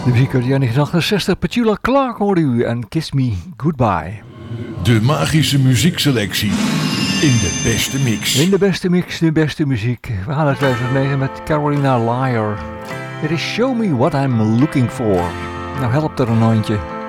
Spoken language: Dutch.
muziek uit de jaren 1968. Petula Clark hoorde u en Kiss Me Goodbye. De magische muziekselectie in de beste mix. In de beste mix, de beste muziek. We gaan uit 2009 met Carolina Liar. It is Show Me What I'm Looking For. Nou helpt er een handje.